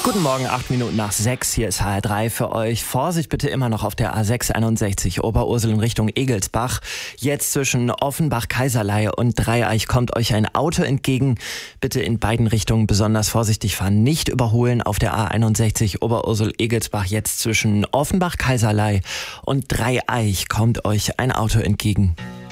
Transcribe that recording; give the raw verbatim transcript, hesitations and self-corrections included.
Guten Morgen, acht Minuten nach sechs. Hier ist H R drei für euch. Vorsicht bitte immer noch auf der A sechs einundsechzig Oberursel in Richtung Egelsbach. Jetzt zwischen Offenbach-Kaiserlei und Dreieich kommt euch ein Auto entgegen. Bitte in beiden Richtungen besonders vorsichtig fahren. Nicht überholen auf der A einundsechzig Oberursel-Egelsbach. Jetzt zwischen Offenbach-Kaiserlei und Dreieich kommt euch ein Auto entgegen.